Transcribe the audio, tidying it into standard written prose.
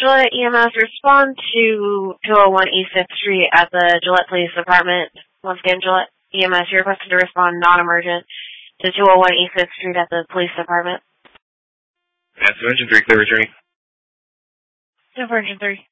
Gillette EMS, respond to 201 East 5th Street at the Gillette Police Department. Once again, Gillette EMS, you're requested to respond non-emergent to 201 East 5th Street at the Police Department. That's Engine 3, clear returning. Engine 3.